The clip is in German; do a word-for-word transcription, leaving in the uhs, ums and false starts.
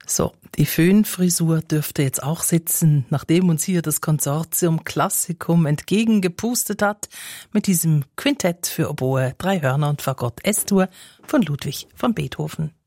So, die Föhnfrisur dürfte jetzt auch sitzen, nachdem uns hier das Konsortium Classicum entgegengepustet hat mit diesem Quintett für Oboe, drei Hörner und Fagott S-Dur von Ludwig von Beethoven.